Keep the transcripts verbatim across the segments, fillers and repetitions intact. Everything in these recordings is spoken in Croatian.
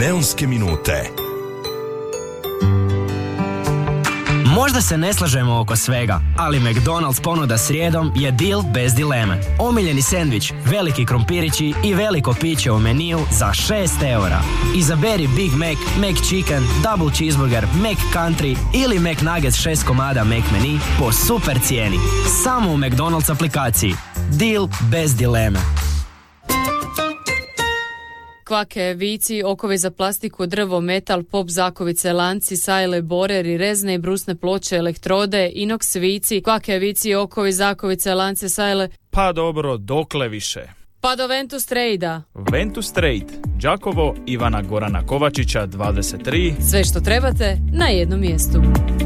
Neonske minute. Možda se ne slažemo oko svega, ali McDonald's ponuda srijedom je deal bez dileme. Omiljeni sendvič, veliki krompirići i veliko piće u meniju za šest eura. Izaberi Big Mac, McChicken, Double Cheeseburger, McCountry ili McNuggets šest komada McMenu po super cijeni. Samo u McDonald's aplikaciji. Deal bez dileme. Kvake, vici, okovi za plastiku, drvo, metal, pop, zakovice, lanci, sajle, boreri, rezne i brusne ploče, elektrode, inox, vici, kvake, vici, okovi, zakovice, lance, sajle. Pa dobro, dokle više? Pa do Ventus Trade-a. Ventus Trade, Đakovo, Ivana Gorana Kovačića, dvadeset tri. Sve što trebate na jednom mjestu.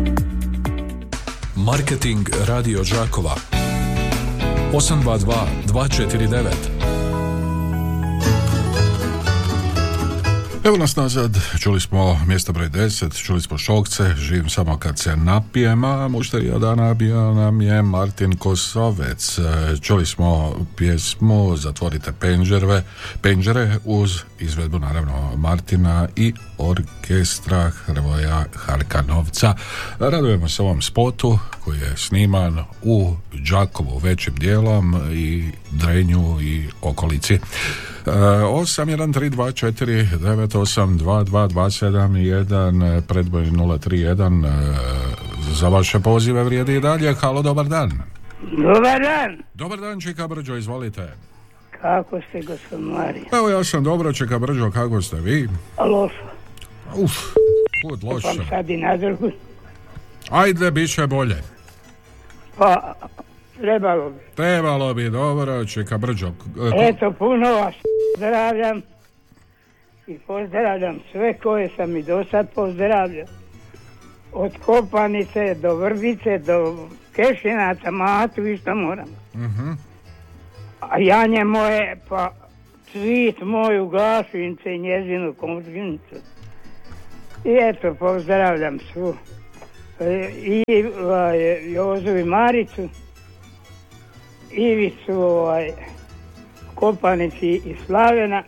Marketing Radio Đakova osam dva dva dva četiri devet. Evo nas nazad, čuli smo mjesto broj deset, čuli smo Šokce, živim samo kad se napijem, a mušterija dana bio nam je Martin Kosovec. Čuli smo pjesmu Zatvorite penđere, penđere uz izvedbu naravno Martina i orkestra Hrvoja Harkanovca. Radujemo se ovom spotu koji je sniman u Đakovu većim dijelom i Drenju i okolici. osam jedan tri dva četiri devet osam dva dva dva sedam jedan, predboj nula tri jedan. Za vaše pozive vrijedi i dalje. Halo, dobar dan. Dobar dan. Dobar dan, Čika Brđo, izvolite. Kako ste, gospod Marija? Evo, ja sam dobro, Čika Brđo, kako ste vi? Lošo. Uf, kud loše. Pa sad i na drugu. Ajde, bit će bolje. Pa, trebalo bi. Trebalo bi, dobro, Čika Brđo. Eto, puno vas pozdravljam i pozdravljam sve koje sam i do sad pozdravljam. Od Kopanice do Vrbice do Kešinaca, Matu i što moram. Uh-huh. A Janje moje, pa Cvit moju Gašince i njezinu komšinicu. I eto, pozdravljam svu. I ovaj, Jozu i Maricu, Ivicu, ovaj, Kopanici i Slavena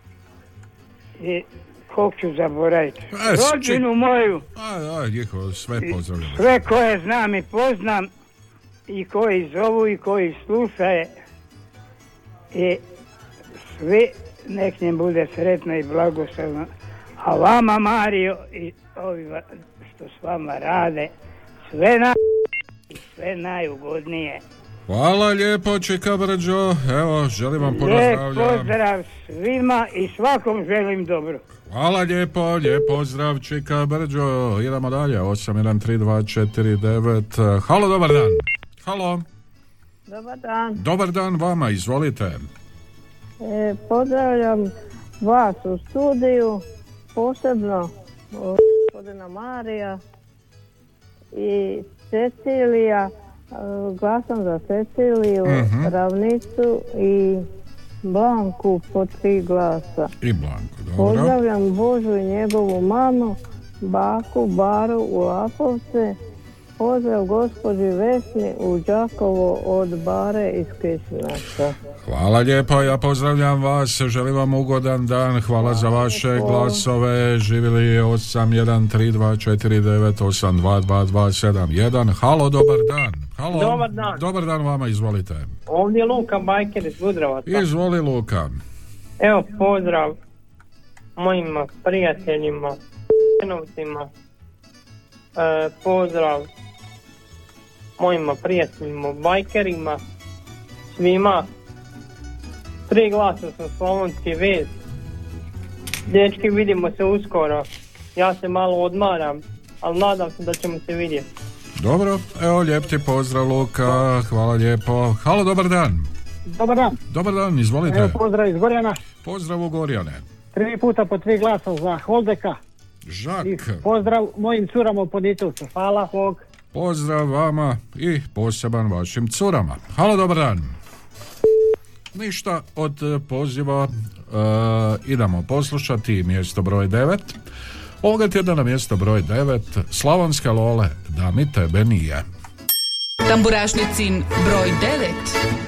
i kog ću zaboraviti. Rodinu moju. A, a, njihovo, sve pozdravljam. Sve koje znam i poznam i koji zovu i koji slušaju. I svi nek njem bude sretno i blagoslovno. A vama, Mario, i ovi što s vama rade, sve na i sve najugodnije. Hvala lijepo, Čika Brđo. Evo, želim vam pozdravljam. Lijep pozdrav svima i svakom želim dobro. Hvala lijepo, lijep pozdrav, Čika Brđo. Idemo dalje, osam jedan tri dva četiri devet. Halo, dobar dan. Halo. Dobar dan. Dobar dan vama, izvolite. E, pozdravljam vas u studiju, posebno gospodina Marija i Cecilija. Glasam za Ceciliju, uh-huh. Ravnicu i Blanku po tri glasa. I Blanku, dobro. Pozdravljam Božu i njegovu mamu, baku, Baru u Lapovce. Pozdrav gospođi Vesni u Đakovo od Bare iz Krišinaca. Hvala lijepo, ja pozdravljam vas, želim vam ugodan dan, hvala za vaše glasove. Živjeli osam jedan tri dva četiri devet osam dva dva dva sedam jedan. Halo, dobar dan. Halo. Dobar dan. Dobar dan vama, izvolite. Ovdje je Luka Bajker iz Budrovaca. Izvoli, Luka. Evo, pozdrav mojim prijateljima, sinovcima, e, pozdrav mojim prijateljima, bajkerima, svima. Tri glasa sam Slavonski vez. Dečki, vidimo se uskoro. Ja se malo odmaram, ali nadam se da ćemo se vidjeti. Dobro, evo, lijep ti pozdrav, Luka, hvala lijepo. Halo, dobar dan. Dobar dan. Dobar dan, izvolite. Evo, pozdrav iz Gorjana. Pozdrav u Gorjane. Tri puta po tri glasa za Holdeka. Žak. I pozdrav mojim curama u Poditovcu. Hvala, Hog. Pozdrav vama i poseban vašim curama. Halo, dobar dan. Ništa od poziva, uh, idemo poslušati mjesto broj devet. Ovoga tjedna na mjesto broj devet Slavonske Lole, Da mi tebe nije. Tamburašnicin broj devet.